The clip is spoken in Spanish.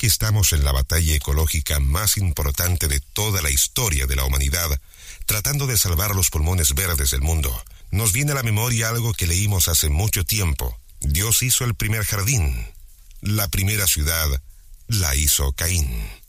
que estamos en la batalla ecológica más importante de toda la historia de la humanidad, tratando de salvar los pulmones verdes del mundo, nos viene a la memoria algo que leímos hace mucho tiempo. Dios hizo el primer jardín. La primera ciudad la hizo Caín.